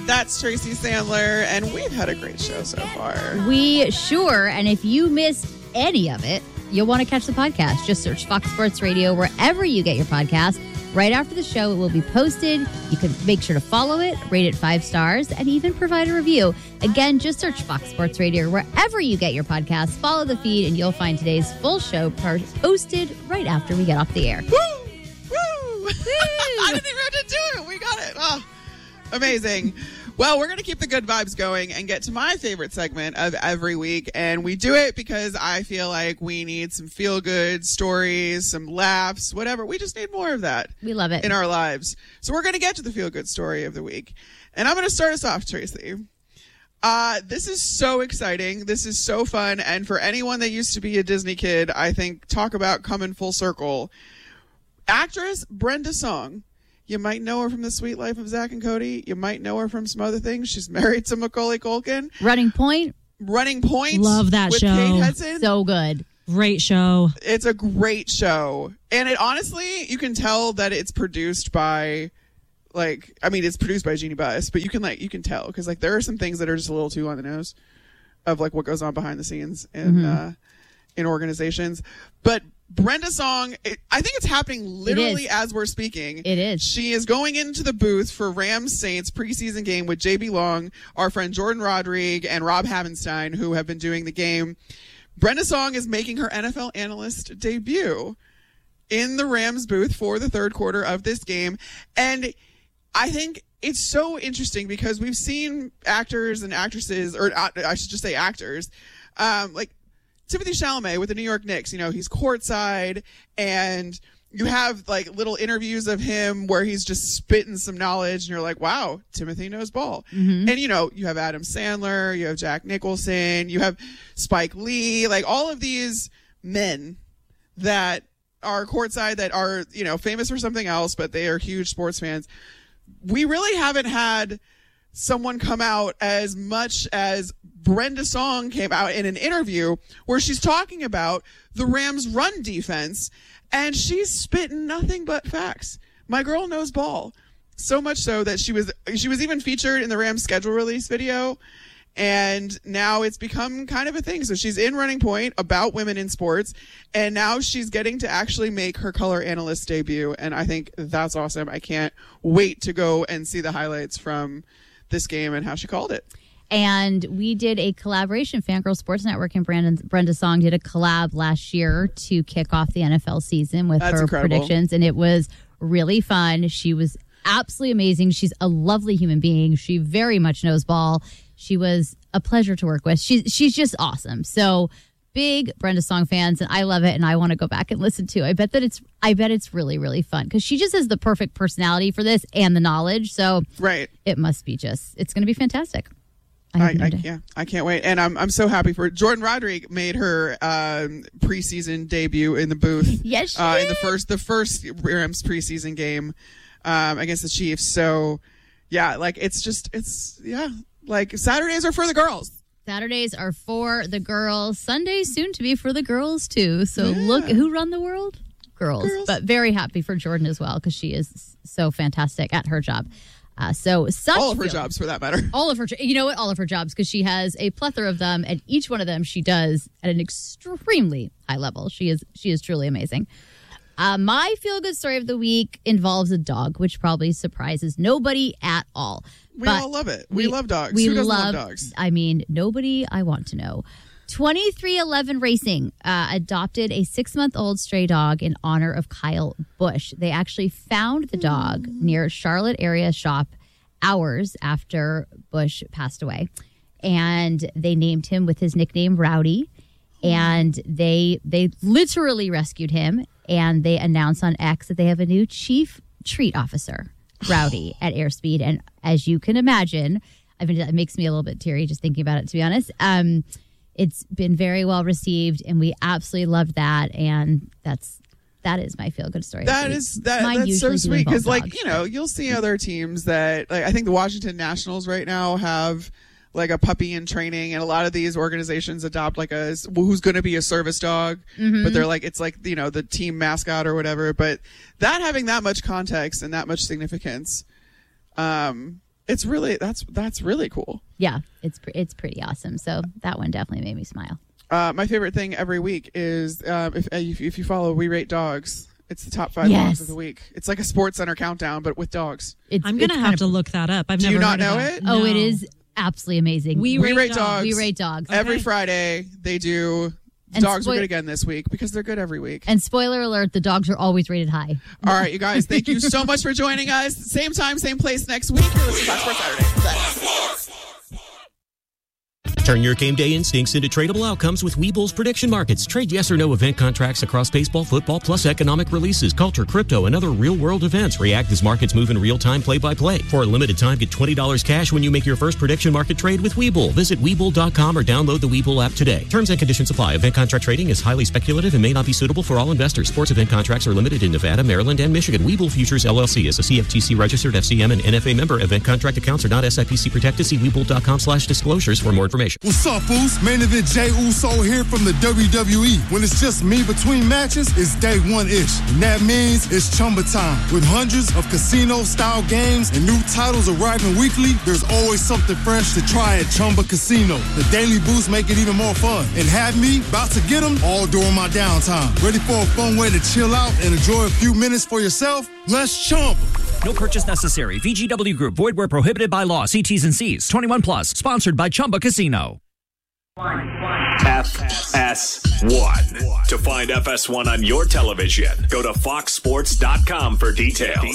That's Tracy Sandler, and we've had a great show so far. And if you missed any of it, you'll want to catch the podcast. Just search Fox Sports Radio wherever you get your podcast. Right after the show, it will be posted. You can make sure to follow it, rate it 5 stars, and even provide a review. Again, just search Fox Sports Radio wherever you get your podcast. Follow the feed, and you'll find today's full show posted right after we get off the air. Woo! Woo! I didn't even have to do it. We got it. Oh, amazing. Well, we're going to keep the good vibes going and get to my favorite segment of every week. And we do it because I feel like we need some feel-good stories, some laughs, whatever. We just need more of that. We love it. In our lives. So we're going to get to the feel-good story of the week. And I'm going to start us off, Tracy. This is so exciting. This is so fun. And for anyone that used to be a Disney kid, I think talk about coming full circle. Actress Brenda Song. You might know her from The Sweet Life of Zack and Cody. You might know her from some other things. She's married to Macaulay Culkin. Running Point. Love that with show. Kate Hudson. So good. Great show. It's a great show. And it honestly, you can tell that it's produced by, it's produced by Jeannie Buss, but you can tell because there are some things that are just a little too on the nose of what goes on behind the scenes in organizations. But Brenda Song, I think it's happening literally as we're speaking. It is. She is going into the booth for Rams Saints preseason game with JB Long, our friend Jordan Rodrigue, and Rob Havenstein, who have been doing the game. Brenda Song is making her NFL analyst debut in the Rams booth for the third quarter of this game. And I think it's so interesting because we've seen actors and actresses, or I should just say actors, Timothée Chalamet with the New York Knicks, he's courtside, and you have little interviews of him where he's just spitting some knowledge, and you're like, wow, Timothy knows ball. Mm-hmm. And you have Adam Sandler, you have Jack Nicholson, you have Spike Lee, all of these men that are courtside that are, famous for something else, but they are huge sports fans. We really haven't had someone come out as much as Brenda Song came out in an interview where she's talking about the Rams' run defense, and she's spitting nothing but facts. My girl knows ball. So much so that she was even featured in the Rams schedule release video, and now it's become kind of a thing. So she's in Running Point about women in sports, and now she's getting to actually make her color analyst debut, and I think that's awesome. I can't wait to go and see the highlights from this game and how she called it. And we did a collaboration. Fangirl Sports Network and Brenda Song did a collab last year to kick off the NFL season with her predictions. And it was really fun. She was absolutely amazing. She's a lovely human being. She very much knows ball. She was a pleasure to work with. She's just awesome. So big Brenda Song fans, and I love it, and I want to go back and listen to it. I bet it's really, really fun because she just has the perfect personality for this and the knowledge. So it must be it's going to be fantastic. I can't wait, and I'm so happy for Jordan Rodrigue. Made her preseason debut in the booth. Yes, she in the first Rams preseason game against the Chiefs. So Saturdays are for the girls. Saturdays are for the girls. Sundays soon to be for the girls too. So look, who run the world? Girls. But very happy for Jordan as well because she is so fantastic at her job. All of her jobs, for that matter. All of her jobs, because she has a plethora of them, and each one of them she does at an extremely high level. She is truly amazing. My feel-good story of the week involves a dog, which probably surprises nobody at all. We all love it. We love dogs. Who doesn't love dogs? Nobody I want to know. 2311 Racing adopted a 6-month-old stray dog in honor of Kyle Busch. They actually found the dog near a Charlotte area shop hours after Busch passed away. And they named him with his nickname Rowdy. And they literally rescued him. And they announced on X that they have a new chief treat officer, Rowdy, at Airspeed. And as you can imagine, it makes me a little bit teary just thinking about it, to be honest. It's been very well received, and we absolutely loved that. And that is my feel good story. That's so sweet because, you'll see other teams that, I think the Washington Nationals right now have a puppy in training, and a lot of these organizations adopt who's going to be a service dog, but they're it's the team mascot or whatever. But that having that much context and that much significance, It's really that's really cool. Yeah, it's pretty awesome. So that one definitely made me smile. My favorite thing every week is if you follow We Rate Dogs, it's the top 5 dogs of the week. It's like a Sports Center countdown, but with dogs. I'm going to have to look that up. Do you not know it? Oh, it is absolutely amazing. We Rate Dogs. We Rate Dogs. Every Friday they do. And dogs are good again this week because they're good every week. And spoiler alert, the dogs are always rated high. All right, you guys, thank you so much for joining us. Same time, same place next week. You're listening to Fox Sports Saturday. Thanks. Turn your game day instincts into tradable outcomes with Webull's prediction markets. Trade yes or no event contracts across baseball, football, plus economic releases, culture, crypto, and other real-world events. React as markets move in real time, play-by-play. For a limited time, get $20 cash when you make your first prediction market trade with Webull. Visit Webull.com or download the Webull app today. Terms and conditions apply. Event contract trading is highly speculative and may not be suitable for all investors. Sports event contracts are limited in Nevada, Maryland, and Michigan. Webull Futures, LLC is a CFTC-registered FCM and NFA member. Event contract accounts are not SIPC protected. See Webull.com/disclosures for more information. What's up, fools? Main event Jey Uso here from the WWE. When it's just me between matches, it's day one-ish. And that means it's Chumba time. With hundreds of casino-style games and new titles arriving weekly, there's always something fresh to try at Chumba Casino. The daily boosts make it even more fun. And have me about to get them all during my downtime. Ready for a fun way to chill out and enjoy a few minutes for yourself? Let's chump. No purchase necessary. VGW Group. Void where prohibited by law. See T's and C's. 21 plus. Sponsored by Chumba Casino. FS1. To find FS1 on your television, go to foxsports.com for details.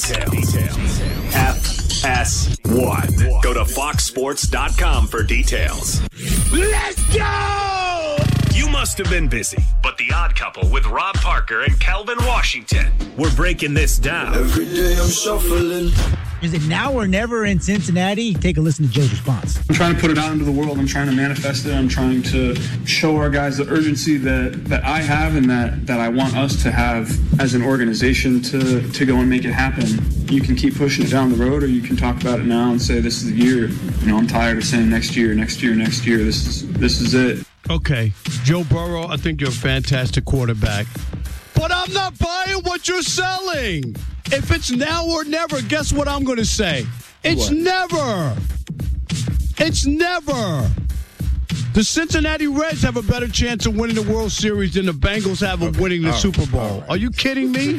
FS1. Go to foxsports.com for details. Let's go! You must have been busy, but The Odd Couple with Rob Parker and Kelvin Washington. We're breaking this down. Every day I'm shuffling. Is it now or never in Cincinnati? Take a listen to Joe's response. I'm trying to put it out into the world. I'm trying to manifest it. I'm trying to show our guys the urgency that I have and that I want us to have as an organization to go and make it happen. You can keep pushing it down the road, or you can talk about it now and say this is the year. You know, I'm tired of saying next year. This is it. Okay, Joe Burrow, I think you're a fantastic quarterback. But I'm not buying what you're selling. If it's now or never, guess what I'm going to say? It's never. It's never. The Cincinnati Reds have a better chance of winning the World Series than the Bengals have of winning the Super Bowl. Are you kidding me?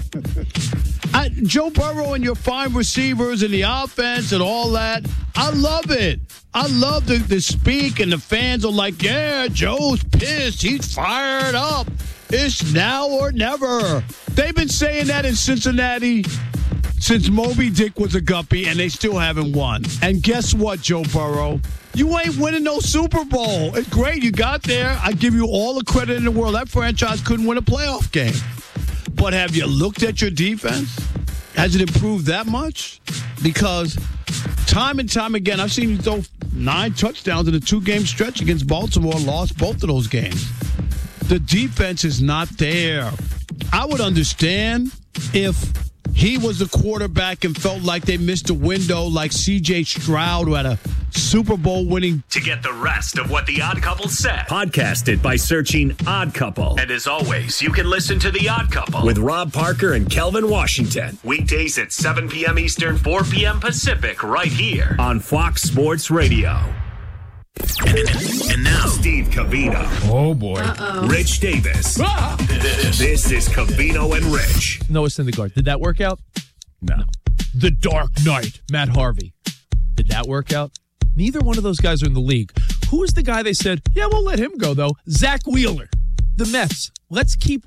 Joe Burrow and your fine receivers and the offense and all that, I love it. I love the speak, and the fans are like, yeah, Joe's pissed. He's fired up. It's now or never. They've been saying that in Cincinnati since Moby Dick was a guppy, and they still haven't won. And guess what, Joe Burrow? You ain't winning no Super Bowl. It's great. You got there. I give you all the credit in the world. That franchise couldn't win a playoff game. But have you looked at your defense? Has it improved that much? Because time and time again, I've seen you throw 9 touchdowns in a 2-game stretch against Baltimore, lost both of those games. The defense is not there. I would understand if he was the quarterback and felt like they missed a window like C.J. Stroud, who had a Super Bowl winning. To get the rest of what The Odd Couple said, podcast it by searching Odd Couple. And as always, you can listen to The Odd Couple with Rob Parker and Kelvin Washington. Weekdays at 7 p.m. Eastern, 4 p.m. Pacific, right here on Fox Sports Radio. And now, Steve Covino. Oh, boy. Rich Davis. This is Covino and Rich. Noah Syndergaard. Did that work out? No. The Dark Knight, Matt Harvey. Did that work out? Neither one of those guys are in the league. Who is the guy they said, yeah, we'll let him go, though? Zach Wheeler. The Mets. Let's keep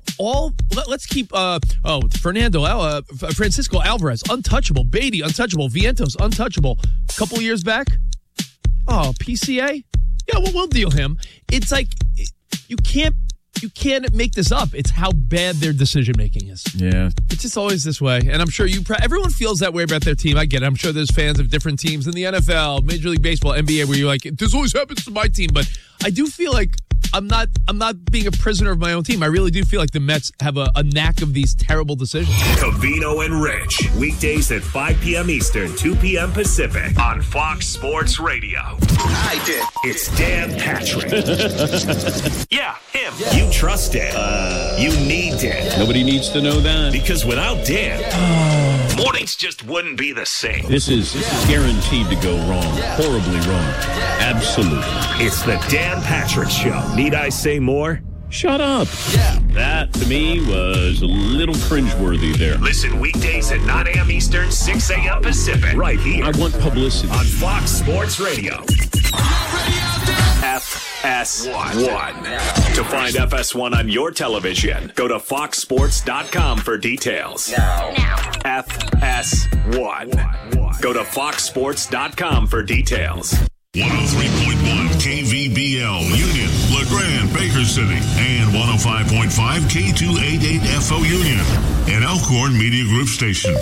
Francisco Alvarez, untouchable. Beatty, untouchable. Vientos, untouchable. A couple years back, PCA? Yeah, well, we'll deal him. It's like you can't make this up. It's how bad their decision-making is. Yeah. It's just always this way. And I'm sure everyone feels that way about their team. I get it. I'm sure there's fans of different teams in the NFL, Major League Baseball, NBA, where you're like, this always happens to my team. But I do feel like I'm not being a prisoner of my own team. I really do feel like the Mets have a knack of these terrible decisions. Covino and Rich, weekdays at 5 p.m. Eastern, 2 p.m. Pacific on Fox Sports Radio. I did. It's Dan Patrick. Yeah, him. Yeah. You trust Dan. You need Dan. Nobody needs to know that. Because without Dan, mornings just wouldn't be the same. This is guaranteed to go wrong. Horribly wrong. Absolutely. It's the Dan Patrick Show. Need I say more? Shut up. That, to me, was a little cringeworthy there. Listen weekdays at 9 a.m. Eastern, 6 a.m. Pacific. Right here. I want publicity. On Fox Sports Radio. FS1. To find FS1 on your television, go to foxsports.com for details. Now. FS1. Go to foxsports.com for details. 103.1 KVBL, Union, LeGrand, Baker City, and 105.5 K288FO Union, an Elkhorn Media Group station.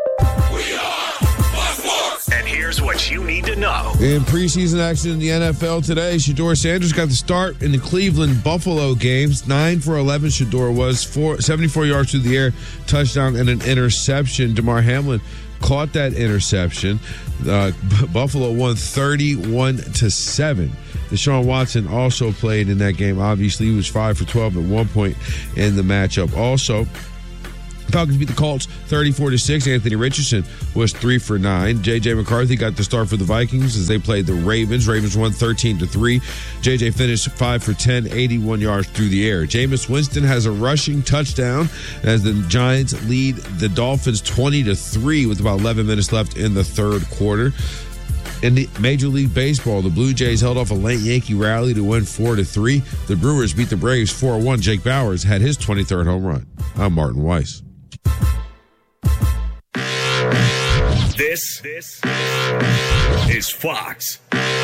And here's what you need to know. In preseason action in the NFL today, Shedeur Sanders got the start in the Cleveland-Buffalo games. 9 for 11 Shedeur was, 74 yards through the air, touchdown, and an interception. Damar Hamlin caught that interception. Buffalo won 31-7. Deshaun Watson also played in that game. Obviously, he was 5 for 12 at one point in the matchup. Also, Falcons beat the Colts 34-6. Anthony Richardson was 3 for 9. J.J. McCarthy got the start for the Vikings as they played the Ravens. Ravens won 13-3. J.J. finished 5 for 10, 81 yards through the air. Jameis Winston has a rushing touchdown as the Giants lead the Dolphins 20-3 with about 11 minutes left in the third quarter. In the Major League Baseball, the Blue Jays held off a late Yankee rally to win 4-3. The Brewers beat the Braves 4-1. Jake Bauers had his 23rd home run. I'm Martin Weiss. This is Fox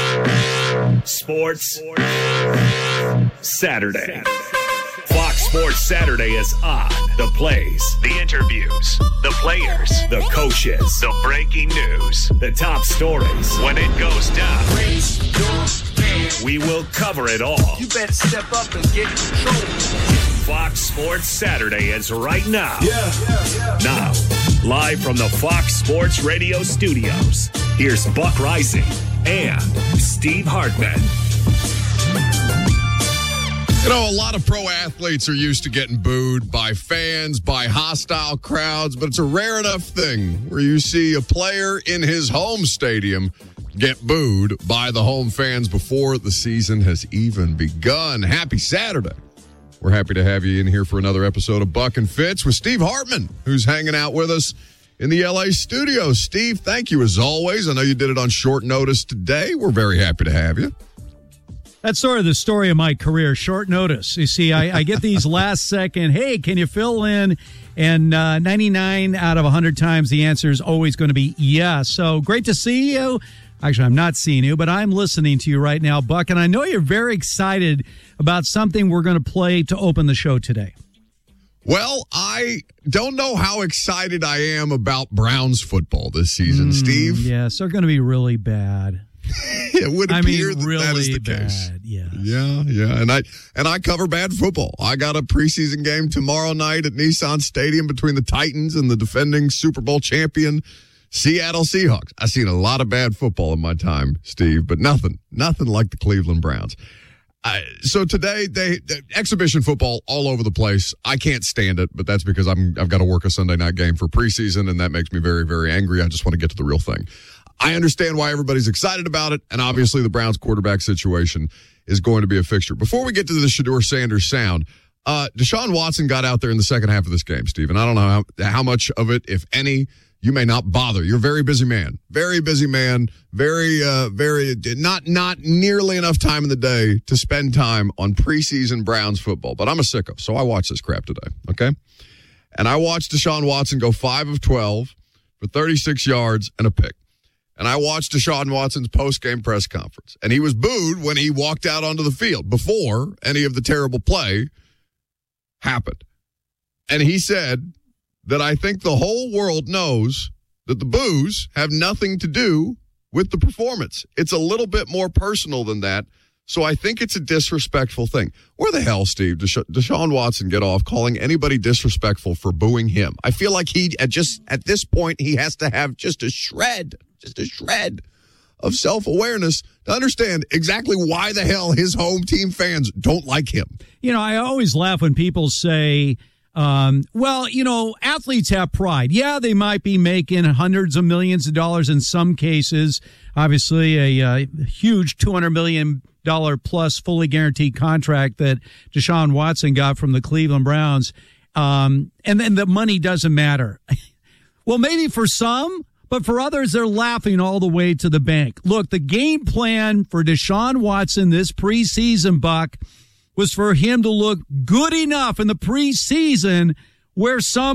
Sports Saturday. Fox Sports Saturday is on. The plays, the interviews, the players, the coaches, the breaking news, the top stories. When it goes down, we will cover it all. You better step up and get in control. Fox Sports Saturday is right now. Now, live from the Fox Sports Radio studios, here's Buck Rising and Steve Hartman. You know, a lot of pro athletes are used to getting booed by fans, by hostile crowds, but it's a rare enough thing where you see a player in his home stadium get booed by the home fans before the season has even begun. Happy Saturday. We're happy to have you in here for another episode of Buck and Fitz with Steve Hartman, who's hanging out with us in the LA studio. Steve, thank you as always. I know you did it on short notice today. We're very happy to have you. That's sort of the story of my career, short notice. You see, I get these last second, hey, can you fill in? And 99 out of 100 times, the answer is always going to be yes. So great to see you. Actually, I'm not seeing you, but I'm listening to you right now, Buck. And I know you're very excited about something we're going to play to open the show today. Well, I don't know how excited I am about Browns football this season, Steve. Yes, they're going to be really bad. It would appear that really that is the bad, case. Yes. Yeah. And I cover bad football. I got a preseason game tomorrow night at Nissan Stadium between the Titans and the defending Super Bowl champion Seattle Seahawks. I've seen a lot of bad football in my time, Steve, but nothing like the Cleveland Browns. So today, exhibition football all over the place. I can't stand it, but that's because I've got to work a Sunday night game for preseason, and that makes me very, very angry. I just want to get to the real thing. I understand why everybody's excited about it, and obviously the Browns quarterback situation is going to be a fixture. Before we get to the Shedeur Sanders sound, Deshaun Watson got out there in the second half of this game, Steve, and I don't know how much of it, if any, you may not bother. You're a very busy man, very not nearly enough time in the day to spend time on preseason Browns football. But I'm a sicko, so I watched this crap today, okay? And I watched Deshaun Watson go 5 of 12 for 36 yards and a pick. And I watched Deshaun Watson's post-game press conference. And he was booed when he walked out onto the field before any of the terrible play happened. And he said that I think the whole world knows that the boos have nothing to do with the performance. It's a little bit more personal than that. So I think it's a disrespectful thing. Where the hell, Steve, does Deshaun Watson get off calling anybody disrespectful for booing him? I feel like at this point, he has to have just a shred of self-awareness to understand exactly why the hell his home team fans don't like him. You know, I always laugh when people say, well, you know, athletes have pride. Yeah, they might be making hundreds of millions of dollars in some cases. Obviously, a huge $200 million plus fully guaranteed contract that Deshaun Watson got from the Cleveland Browns. And then the money doesn't matter. Well, maybe for some, but for others, they're laughing all the way to the bank. Look, the game plan for Deshaun Watson this preseason, Buck, was for him to look good enough in the preseason where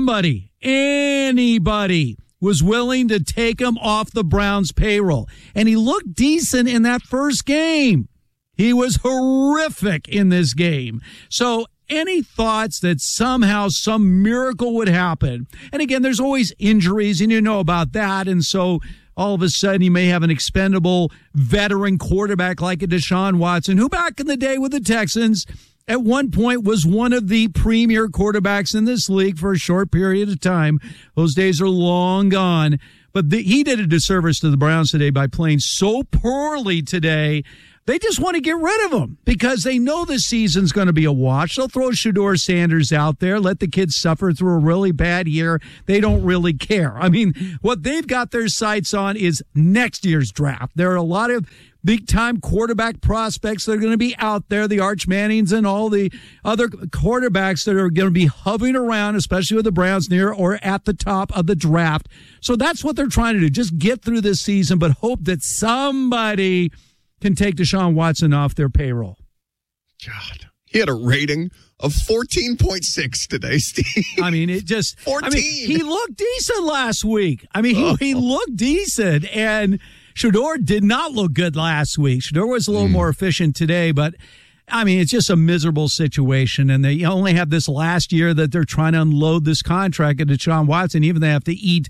anybody was willing to take him off the Browns' payroll. And he looked decent in that first game. He was horrific in this game. So any thoughts that somehow some miracle would happen? And again, there's always injuries, and you know about that. And so all of a sudden you may have an expendable veteran quarterback like a Deshaun Watson, who back in the day with the Texans at one point was one of the premier quarterbacks in this league for a short period of time. Those days are long gone. But he did a disservice to the Browns today by playing so poorly today. They just want to get rid of him because they know this season's going to be a wash. They'll throw Shedeur Sanders out there, let the kids suffer through a really bad year. They don't really care. I mean, what they've got their sights on is next year's draft. There are a lot of big-time quarterback prospects that are going to be out there, the Arch Mannings and all the other quarterbacks that are going to be hovering around, especially with the Browns near or at the top of the draft. So that's what they're trying to do, just get through this season, but hope that somebody can take Deshaun Watson off their payroll. God, he had a rating of 14.6 today, Steve. I mean, it just 14. I mean, he looked decent last week. I mean, he looked decent, and Shedeur did not look good last week. Shedeur was a little more efficient today, but I mean, it's just a miserable situation, and they only have this last year that they're trying to unload this contract at Deshaun Watson. Even they have to eat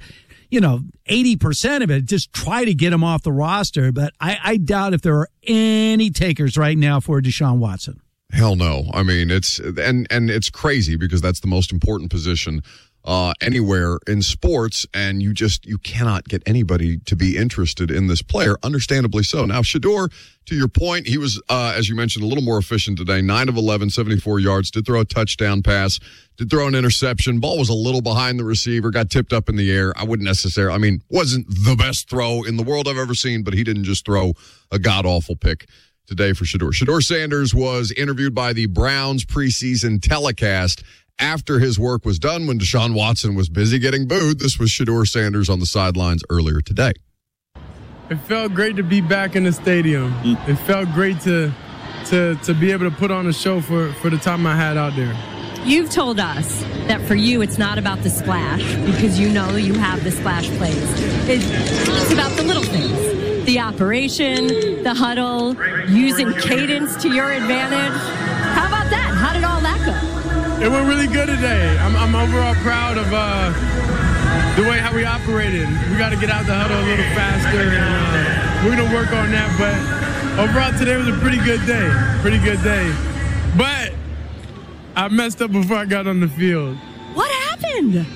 80% of it, just try to get him off the roster. But I doubt if there are any takers right now for Deshaun Watson. Hell no. I mean, it's crazy because that's the most important position anywhere in sports, and you cannot get anybody to be interested in this player, understandably so. Now, Shedeur, to your point, he was, as you mentioned, a little more efficient today, 9 of 11, 74 yards, did throw a touchdown pass, did throw an interception. Ball was a little behind the receiver, got tipped up in the air. Wasn't the best throw in the world I've ever seen, but he didn't just throw a god-awful pick today for Shedeur. Shedeur Sanders was interviewed by the Browns preseason telecast after his work was done when Deshaun Watson was busy getting booed. This was Shedeur Sanders on the sidelines earlier today. It felt great to be back in the stadium. It felt great to be able to put on a show for the time I had out there. You've told us that for you it's not about the splash because you know you have the splash plays. It's about the little things. The operation, the huddle, using cadence to your advantage. How about that? How did all that go? It went really good today. I'm overall proud of the way how we operated. We got to get out the huddle a little faster, and we're going to work on that. But overall, today was a pretty good day. But I messed up before I got on the field. What happened?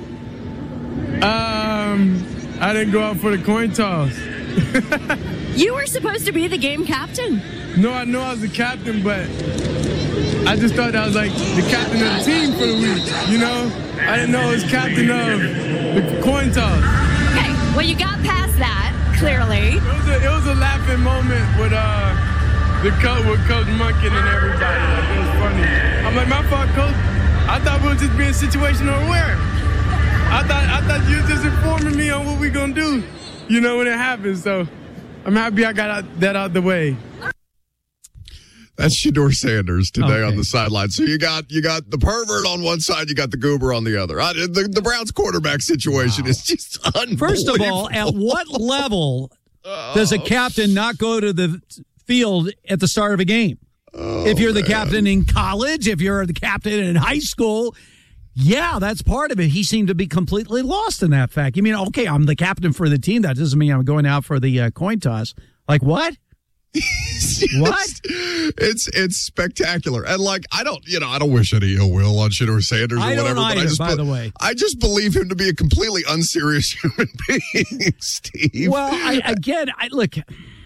I didn't go out for the coin toss. You were supposed to be the game captain. No, I know I was the captain, but I just thought I was like the captain of the team for the week, you know? I didn't know I was captain of the coin toss. Okay, well, you got past that, clearly. It was a laughing moment with Coach Monken and everybody. Like, it was funny. I'm like, my fault, Coach. I thought we were just being situational aware. I thought you were just informing me on what we going to do, you know, when it happens. So I'm happy I got that out the way. That's Shedeur Sanders today on the sideline. So you got the pervert on one side, you got the goober on the other. The Browns quarterback situation is just unbelievable. First of all, at what level does a captain not go to the field at the start of a game? If you're the captain in college, if you're the captain in high school, yeah, that's part of it. He seemed to be completely lost in that fact. You mean, okay, I'm the captain for the team. That doesn't mean I'm going out for the coin toss. Like what? What? It's spectacular. And I don't wish any ill will on Shedeur Sanders or I whatever. don't either, but by the way. I just believe him to be a completely unserious human being, Steve. Well, look.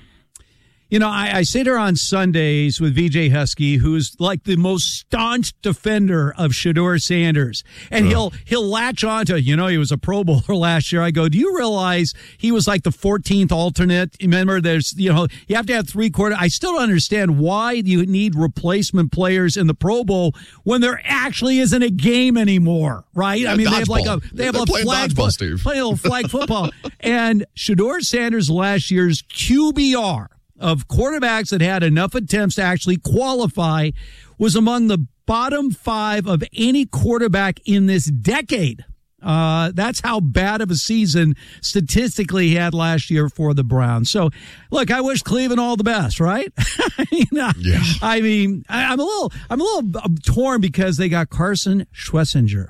I sit here on Sundays with VJ Husky, who's like the most staunch defender of Shedeur Sanders. And he'll latch on to, he was a Pro Bowler last year. I go, do you realize he was like the 14th alternate? Remember, there's, you have to have 3 quarters. I still don't understand why you need replacement players in the Pro Bowl when there actually isn't a game anymore, right? Yeah, I mean, dodgeball. they have a playing flag dodgeball, Steve. Playing a little flag football. And Shedeur Sanders last year's QBR of quarterbacks that had enough attempts to actually qualify was among the bottom 5 of any quarterback in this decade. That's how bad of a season statistically he had last year for the Browns. So, look, I wish Cleveland all the best, right? Yeah. I mean, I'm a little torn because they got Carson Schwarzenegger.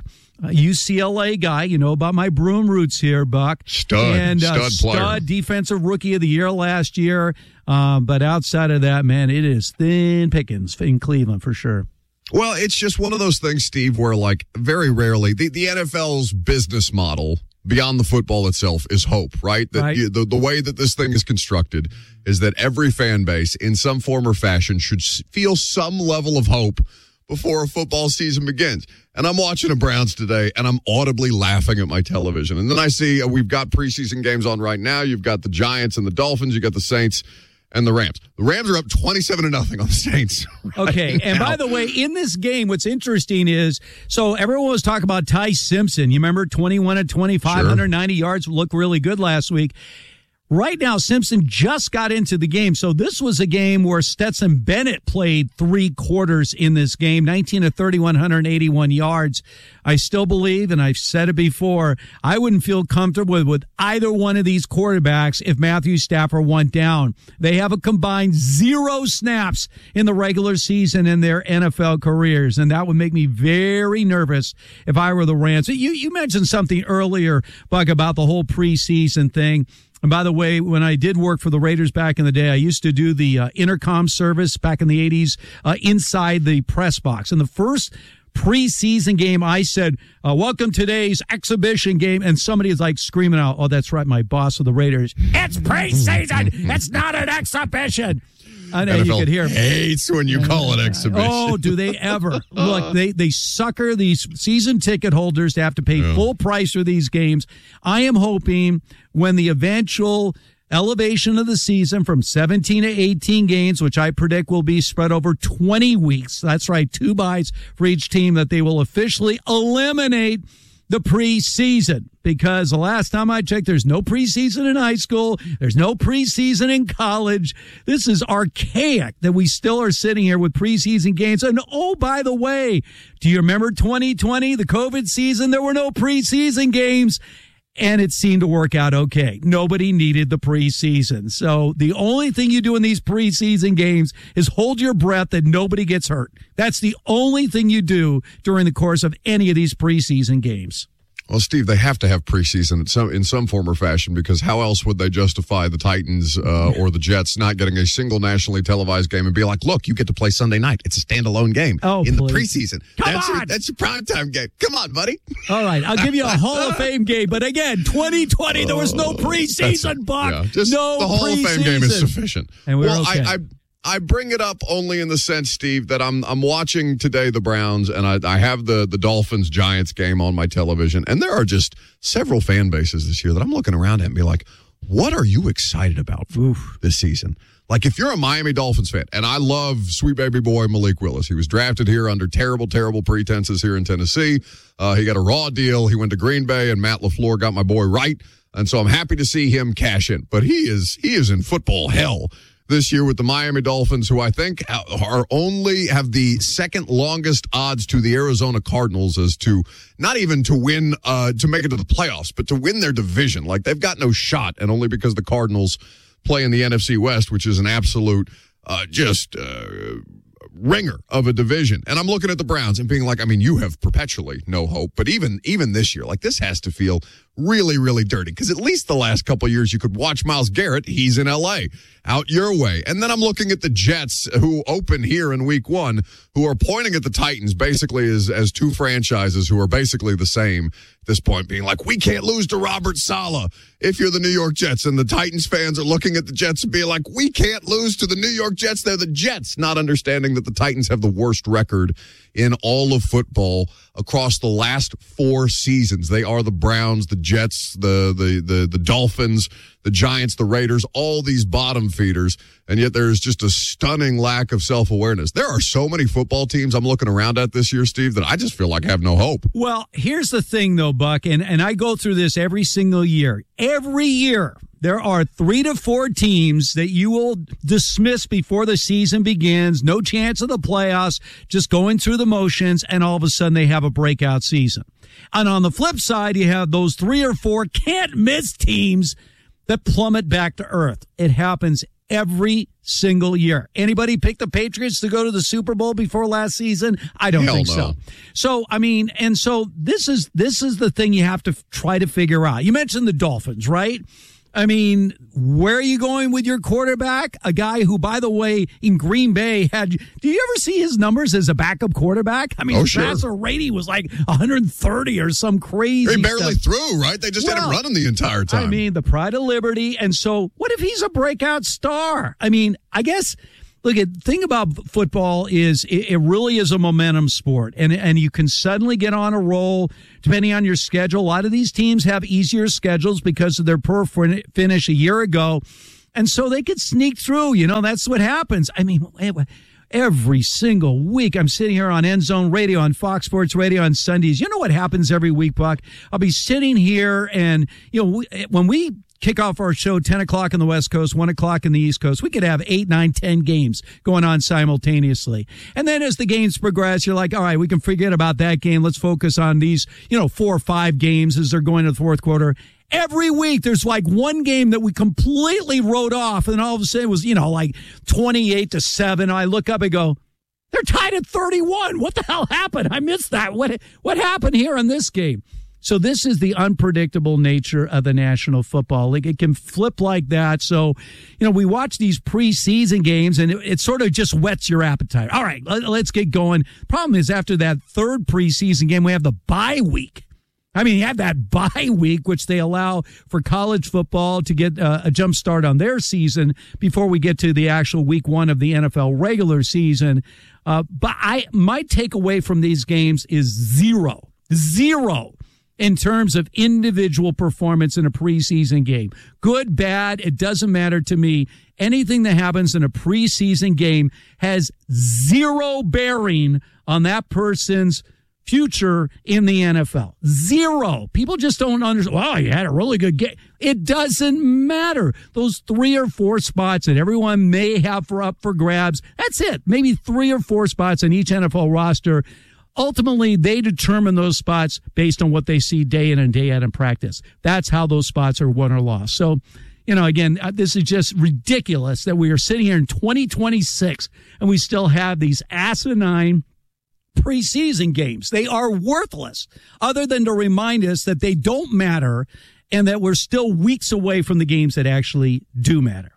UCLA guy, about my Broom roots here, Buck. Stud player. Defensive rookie of the year last year. But outside of that, man, it is thin pickings in Cleveland for sure. Well, it's just one of those things, Steve, where very rarely the NFL's business model beyond the football itself is hope, right? That Right. The way that this thing is constructed is that every fan base in some form or fashion should feel some level of hope before a football season begins. And I'm watching the Browns today, and I'm audibly laughing at my television. And then I see we've got preseason games on right now. You've got the Giants and the Dolphins. You've got the Saints and the Rams. The Rams are up 27-0 on the Saints. Okay, and by the way, in this game, what's interesting is, so everyone was talking about Ty Simpson. You remember 21 of 25, 190 yards, looked really good last week. Right now, Simpson just got into the game. So this was a game where Stetson Bennett played 3 quarters in this game, 19 of 30, 181 yards. I still believe, and I've said it before, I wouldn't feel comfortable with either one of these quarterbacks if Matthew Stafford went down. They have a combined 0 snaps in the regular season in their NFL careers, and that would make me very nervous if I were the Rams. You mentioned something earlier, Buck, about the whole preseason thing. And by the way, when I did work for the Raiders back in the day, I used to do the intercom service back in the 80s inside the press box. In the first preseason game, I said, welcome to today's exhibition game. And somebody is like screaming out, oh, that's right, my boss of the Raiders. It's preseason. It's not an exhibition. I know you could hear hates when you call it exhibition. Oh, do they ever? Look, they sucker these season ticket holders to have to pay full price for these games. I am hoping when the eventual elevation of the season from 17 to 18 games, which I predict will be spread over 20 weeks. That's right, 2 byes for each team, that they will officially eliminate the preseason, because the last time I checked, there's no preseason in high school. There's no preseason in college. This is archaic that we still are sitting here with preseason games. And oh, by the way, do you remember 2020, the COVID season? There were no preseason games. And it seemed to work out okay. Nobody needed the preseason. So the only thing you do in these preseason games is hold your breath that nobody gets hurt. That's the only thing you do during the course of any of these preseason games. Well, Steve, they have to have preseason in some form or fashion, because how else would they justify the Titans or the Jets not getting a single nationally televised game and be like, look, you get to play Sunday night. It's a standalone game in the preseason. That's your primetime game. Come on, buddy. All right, I'll give you a Hall of Fame game. But again, 2020, there was no preseason, Buck. Yeah, just no the Hall of Fame game is sufficient. And we're okay. I bring it up only in the sense, Steve, that I'm watching today the Browns, and I have the Dolphins-Giants game on my television, and there are just several fan bases this year that I'm looking around at and be like, what are you excited about for this season? Like, if you're a Miami Dolphins fan, and I love sweet baby boy Malik Willis. He was drafted here under terrible, terrible pretenses here in Tennessee. He got a raw deal. He went to Green Bay, and Matt LaFleur got my boy right, and so I'm happy to see him cash in. But he is in football hell this year with the Miami Dolphins, who I think have the second longest odds to the Arizona Cardinals as to not even to win, to make it to the playoffs, but to win their division. Like, they've got no shot, and only because the Cardinals play in the NFC West, which is an absolute ringer of a division. And I'm looking at the Browns and being like, I mean, you have perpetually no hope. But even this year, like, this has to feel really, really dirty. Because at least the last couple of years, you could watch Myles Garrett. He's in L.A. out your way. And then I'm looking at the Jets, who open here in week 1, who are pointing at the Titans basically as two franchises who are basically the same at this point, being like, we can't lose to Robert Saleh if you're the New York Jets. And the Titans fans are looking at the Jets and being like, we can't lose to the New York Jets. They're the Jets, not understanding that the Titans have the worst record in all of football across the last 4 seasons. They are the Browns, the Jets, the Dolphins, the Giants, the Raiders, all these bottom feeders, and yet there's just a stunning lack of self-awareness. There are so many football teams I'm looking around at this year, Steve, that I just feel like I have no hope. Well, here's the thing, though, Buck, and I go through this every single year. Every year, there are 3 to 4 teams that you will dismiss before the season begins, no chance of the playoffs, just going through the motions, and all of a sudden they have a breakout season. And on the flip side, you have those 3 or 4 can't-miss teams that plummet back to earth. It happens every single year. Anybody pick the Patriots to go to the Super Bowl before last season? I don't think so. So, I mean, and so this is the thing you have to try to figure out. You mentioned the Dolphins, right? I mean, where are you going with your quarterback? A guy who, by the way, in Green Bay do you ever see his numbers as a backup quarterback? I mean, his passer rating was like 130 or some crazy He barely stuff. threw, right? They just had him running the entire time. I mean, the pride of liberty. And so what if he's a breakout star? I mean, I guess... Look, the thing about football is it really is a momentum sport, and you can suddenly get on a roll depending on your schedule. A lot of these teams have easier schedules because of their poor finish a year ago, and so they could sneak through. You know, that's what happens. I mean, every single week I'm sitting here on End Zone Radio, on Fox Sports Radio on Sundays. You know what happens every week, Buck? I'll be sitting here, and when we kick off our show 10 o'clock on the West Coast, 1 o'clock in the East Coast, we could have 8, 9, 10 games going on simultaneously. And then as the games progress, you're like, all right, we can forget about that game. Let's focus on these, 4 or 5 games as they're going to the fourth quarter. Every week, there's like one game that we completely wrote off, and all of a sudden it was, like 28-7. I look up and go, they're tied at 31. What the hell happened? I missed that. What happened here in this game? So this is the unpredictable nature of the National Football League. It can flip like that. So, we watch these preseason games, and it sort of just whets your appetite. All right, let's get going. Problem is, after that third preseason game, we have the bye week. I mean, you have that bye week, which they allow for college football to get a jump start on their season before we get to the actual week 1 of the NFL regular season. But my takeaway from these games is zero in terms of individual performance in a preseason game. Good, bad, it doesn't matter to me. Anything that happens in a preseason game has zero bearing on that person's future in the NFL. Zero. People just don't understand. Wow, you had a really good game. It doesn't matter. Those 3 or 4 spots that everyone may have up for grabs, that's it. Maybe 3 or 4 spots on each NFL roster. Ultimately, they determine those spots based on what they see day in and day out in practice. That's how those spots are won or lost. So, again, this is just ridiculous that we are sitting here in 2026 and we still have these asinine preseason games. They are worthless, other than to remind us that they don't matter and that we're still weeks away from the games that actually do matter.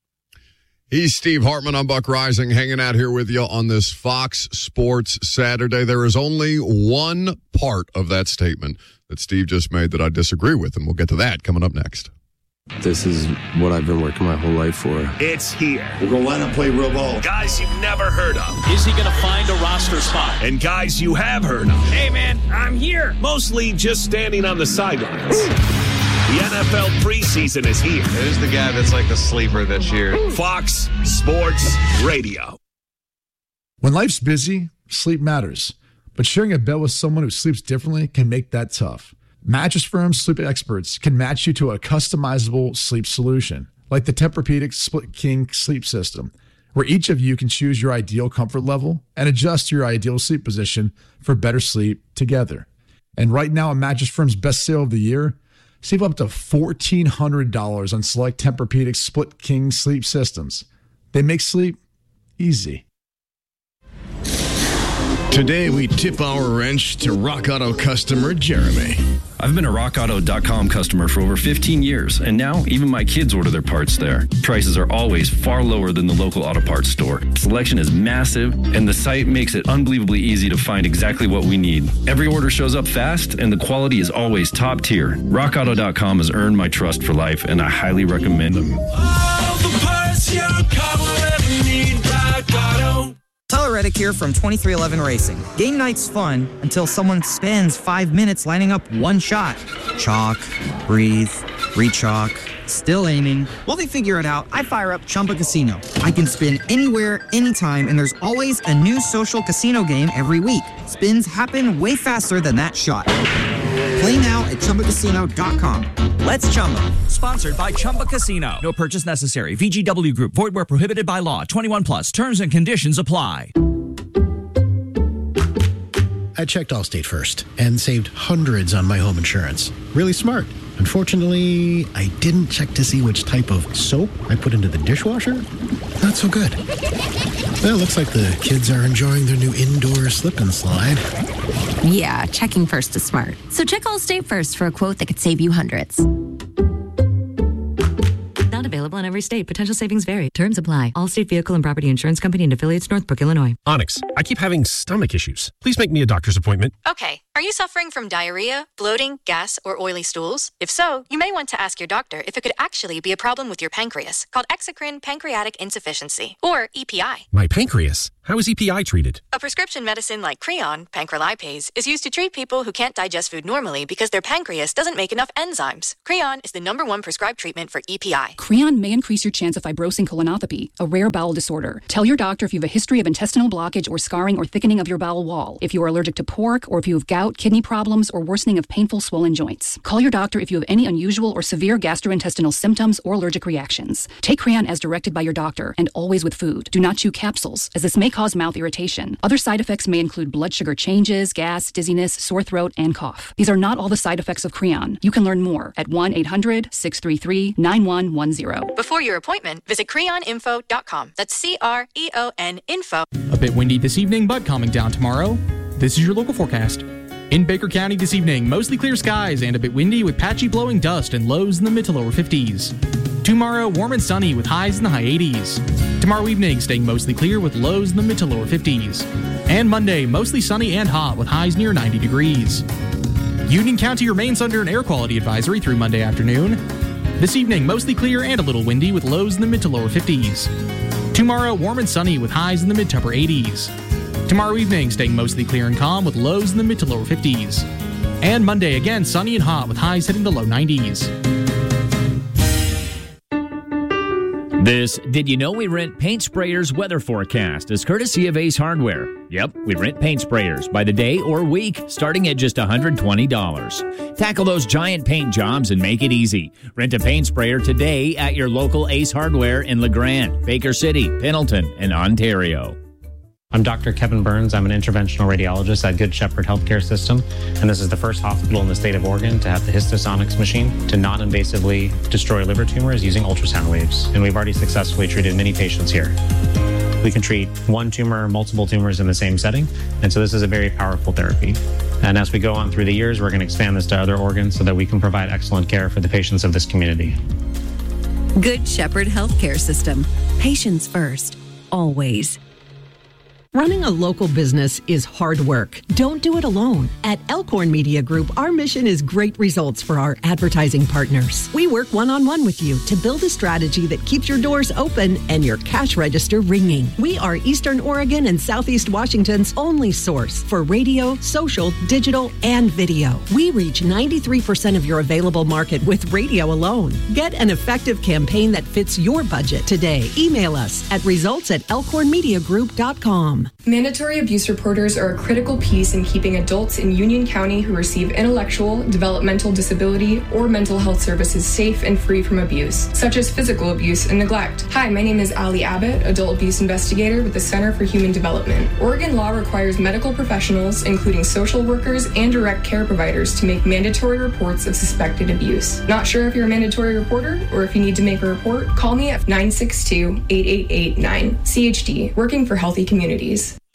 He's Steve Hartman. I'm Buck Rising, hanging out here with you on this Fox Sports Saturday. There is only one part of that statement that Steve just made that I disagree with, and we'll get to that coming up next. This is what I've been working my whole life for. It's here. We're going to line up, play real ball. Guys you've never heard of. Is he going to find a roster spot? And guys you have heard of. Hey, man, I'm here. Mostly just standing on the sidelines. The NFL preseason is here. Who's the guy that's like the sleeper this year? Fox Sports Radio. When life's busy, sleep matters. But sharing a bed with someone who sleeps differently can make that tough. Mattress Firm's sleep experts can match you to a customizable sleep solution, like the Tempur-Pedic Split King sleep system, where each of you can choose your ideal comfort level and adjust your ideal sleep position for better sleep together. And right now, at Mattress Firm's best sale of the year, save up to $1,400 on select Tempur-Pedic Split King sleep systems. They make sleep easy. Today, we tip our wrench to Rock Auto customer Jeremy. I've been a RockAuto.com customer for over 15 years, and now even my kids order their parts there. Prices are always far lower than the local auto parts store. Selection is massive, and the site makes it unbelievably easy to find exactly what we need. Every order shows up fast, and the quality is always top tier. RockAuto.com has earned my trust for life, and I highly recommend them. All the parts your car will ever need, Rock Auto. Tyler Reddick here from 2311 Racing. Game night's fun until someone spends 5 minutes lining up one shot. Chalk, breathe, re-chalk, still aiming. While they figure it out, I fire up Chumba Casino. I can spin anywhere, anytime, and there's always a new social casino game every week. Spins happen way faster than that shot. Play now at ChumbaCasino.com. Let's Chumba. Sponsored by Chumba Casino. No purchase necessary. VGW Group. Void where prohibited by law. 21 plus. Terms and conditions apply. I checked Allstate first and saved hundreds on my home insurance. Really smart. Unfortunately, I didn't check to see which type of soap I put into the dishwasher. Not so good. Well, looks like the kids are enjoying their new indoor slip and slide. Yeah, checking first is smart. So check Allstate first for a quote that could save you hundreds. Not available in every state. Potential savings vary. Terms apply. Allstate Vehicle and Property Insurance Company and affiliates, Northbrook, Illinois. Onyx, I keep having stomach issues. Please make me a doctor's appointment. Okay. Are you suffering from diarrhea, bloating, gas, or oily stools? If so, you may want to ask your doctor if it could actually be a problem with your pancreas, called exocrine pancreatic insufficiency, or EPI. My pancreas? How is EPI treated? A prescription medicine like Creon, pancrelipase, is used to treat people who can't digest food normally because their pancreas doesn't make enough enzymes. Creon is the #1 prescribed treatment for EPI. Creon may increase your chance of fibrosing colonopathy, a rare bowel disorder. Tell your doctor if you have a history of intestinal blockage or scarring or thickening of your bowel wall, if you are allergic to pork, or if you have gout, kidney problems, or worsening of painful swollen joints. Call your doctor if you have any unusual or severe gastrointestinal symptoms or allergic reactions. Take Creon as directed by your doctor, and always with food. Do not chew capsules, as this may cause mouth irritation. Other side effects may include blood sugar changes, gas, dizziness, sore throat, and cough. These are not all the side effects of Creon. You can learn more at 1-800-633-9110. Before your appointment, visit creoninfo.com. That's CREON info. A bit windy this evening, but calming down tomorrow. This is your local forecast. In Baker County this evening, mostly clear skies and a bit windy with patchy blowing dust and lows in the mid to lower 50s. Tomorrow, warm and sunny with highs in the high 80s. Tomorrow evening, staying mostly clear with lows in the mid to lower 50s. And Monday, mostly sunny and hot with highs near 90 degrees. Union County remains under an air quality advisory through Monday afternoon. This evening, mostly clear and a little windy with lows in the mid to lower 50s. Tomorrow, warm and sunny with highs in the mid to upper 80s. Tomorrow evening, staying mostly clear and calm with lows in the mid to lower 50s. And Monday, again, sunny and hot with highs hitting the low 90s. This Did You Know We Rent Paint Sprayers weather forecast is courtesy of Ace Hardware. Yep, we rent paint sprayers by the day or week, starting at just $120. Tackle those giant paint jobs and make it easy. Rent a paint sprayer today at your local Ace Hardware in LeGrand, Baker City, Pendleton, and Ontario. I'm Dr. Kevin Burns. I'm an interventional radiologist at Good Shepherd Healthcare System, and this is the first hospital in the state of Oregon to have the Histosonics machine to non-invasively destroy liver tumors using ultrasound waves, and we've already successfully treated many patients here. We can treat one tumor, multiple tumors in the same setting, and so this is a very powerful therapy. And as we go on through the years, we're going to expand this to other organs so that we can provide excellent care for the patients of this community. Good Shepherd Healthcare System. Patients first, always. Running a local business is hard work. Don't do it alone. At Elkhorn Media Group, our mission is great results for our advertising partners. We work one-on-one with you to build a strategy that keeps your doors open and your cash register ringing. We are Eastern Oregon and Southeast Washington's only source for radio, social, digital, and video. We reach 93% of your available market with radio alone. Get an effective campaign that fits your budget today. Email us at results@elkhornmediagroup.com. Mandatory abuse reporters are a critical piece in keeping adults in Union County who receive intellectual, developmental disability, or mental health services safe and free from abuse, such as physical abuse and neglect. Hi, my name is Allie Abbott, adult abuse investigator with the Center for Human Development. Oregon law requires medical professionals, including social workers and direct care providers, to make mandatory reports of suspected abuse. Not sure if you're a mandatory reporter or if you need to make a report? Call me at 962-8889. CHD, Working for Healthy Communities.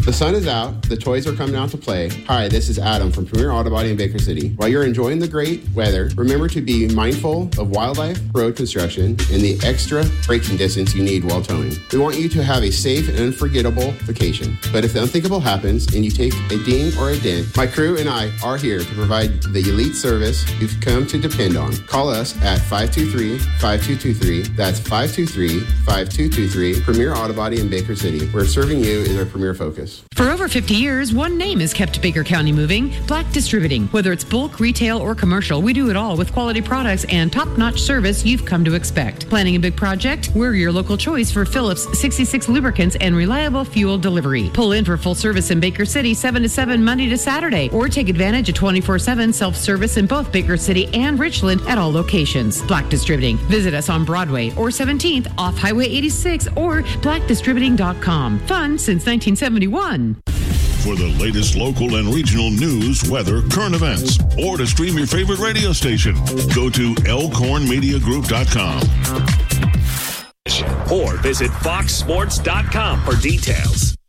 The sun is out. The toys are coming out to play. Hi, this is Adam from Premier Auto Body in Baker City. While you're enjoying the great weather, remember to be mindful of wildlife, road construction, and the extra braking distance you need while towing. We want you to have a safe and unforgettable vacation. But if the unthinkable happens and you take a ding or a dent, my crew and I are here to provide the elite service you've come to depend on. Call us at 523-5223. That's 523-5223. Premier Auto Body in Baker City, where serving you is our premier focus. For over 50 years, one name has kept Baker County moving, Black Distributing. Whether it's bulk, retail, or commercial, we do it all with quality products and top-notch service you've come to expect. Planning a big project? We're your local choice for Phillips 66 lubricants and reliable fuel delivery. Pull in for full service in Baker City 7 to 7 Monday to Saturday, or take advantage of 24/7 self-service in both Baker City and Richland at all locations. Black Distributing. Visit us on Broadway or 17th off Highway 86 or blackdistributing.com. Fun since 1971. For the latest local and regional news, weather, current events, or to stream your favorite radio station, go to elkhornmediagroup.com. Or visit foxsports.com for details.